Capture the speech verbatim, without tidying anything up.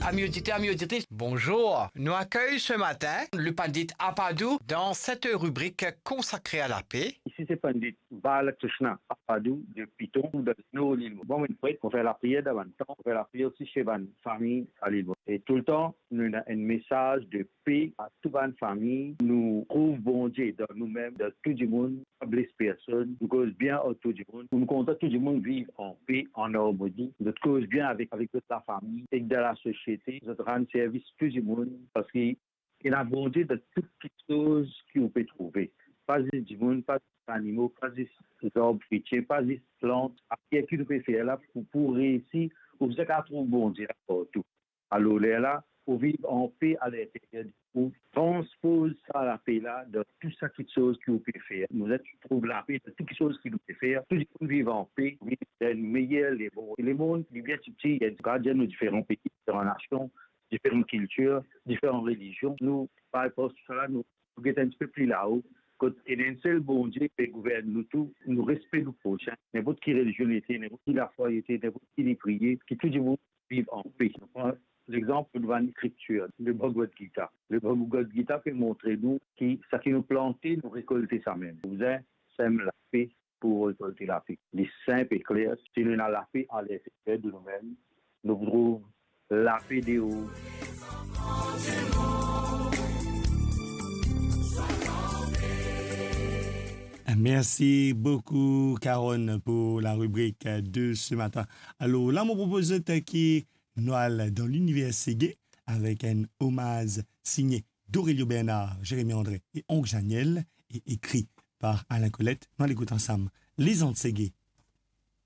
Amis auditeurs, amis auditrices, bonjour. Nous accueillons ce matin le Pandit Apadou dans cette rubrique consacrée à la paix. Ici, c'est Pandit Balakrishna Apadou de Piton de Snow l'île. Bon, une fois, on fait la prière d'avant le temps, on fait la prière aussi chez la famille à l'île. Et tout le temps, nous avons un message de paix à toute la famille. Nous trouvons bon Dieu dans nous-mêmes, dans tout le monde, pas blesse personne. Nous causons bien à tout le monde. Nous comptons tout le monde vivre en paix, en harmonie. Nous causons bien avec, avec toute la famille et de la société. Nous rendons service à tout le monde parce qu'il y a bon Dieu de toutes les choses qu'on peut trouver. Pas juste du monde, pas des animaux, pas juste des arbres fruitiers, pas juste des plantes. Qu'est-ce qu'on peut faire là pour, pour réussir? Vous avez qu'à trouver bon Dieu partout. Alors là, pour vivre en paix à l'intérieur, on transpose ça, la paix là, de tout ça, toutes choses que vous pouvez faire. Nous trouvons la paix de toutes les choses que vous pouvez faire. Tout le monde vit en paix, vivre dans le meilleur, les bons. Et le monde, il est bien petit, il y a des gardiens de différents pays, différentes nations, différentes cultures, différentes religions. Nous, par rapport à cela, nous sommes un petit peu plus là-haut. Quand il y a un seul bon Dieu qui gouverne nous tous, nous respectons le prochain. N'importe quelle religion était, n'importe quelle foi était, n'importe quelle prière, qui tout le monde vive en paix. L'exemple de l'écriture, le Bhagavad Gita. Le Bhagavad Gita peut montrer nous que ce qui nous planté, nous récolter ça même. Vous avez sème la paix pour récolter la paix. Les simples et clairs, si nous avons la paix à l'intérieur de nous-mêmes, nous trouvons la paix de haut. Merci beaucoup, Caron, pour la rubrique de ce matin. Alors, là, mon proposé qui Noël dans l'univers Ségué avec un hommage signé d'Aurélio Bernard, Jérémy André et Oncle Janiel et écrit par Alain Colette. Nous l'écoutons ensemble. Les Andes Ségué